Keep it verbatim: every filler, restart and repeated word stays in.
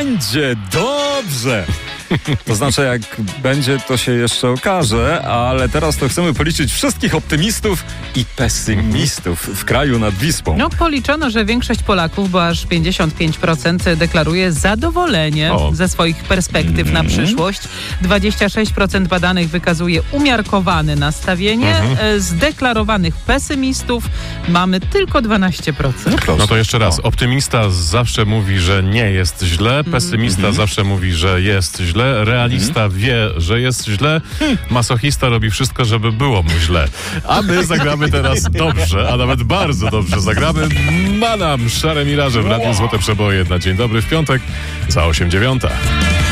będzie dobrze. To znaczy, jak będzie, to się jeszcze okaże, ale teraz to chcemy policzyć wszystkich optymistów i pesymistów w kraju nad Wisłą. No, policzono, że większość Polaków, bo aż pięćdziesiąt pięć procent deklaruje zadowolenie O. ze swoich perspektyw na przyszłość. dwadzieścia sześć procent badanych wykazuje umiarkowane nastawienie. Mhm. Z deklarowanych pesymistów mamy tylko dwanaście procent. No to jeszcze raz. Optymista zawsze mówi, że nie jest źle. Pesymista Mhm. zawsze mówi, że jest źle. Realista wie, że jest źle. Masochista robi wszystko, żeby było mu źle. A my zagramy teraz dobrze, a nawet bardzo dobrze zagramy. Madam Szare Miraże w Radiu Złote Przeboje na Dzień Dobry w piątek za osiem dziewiąta.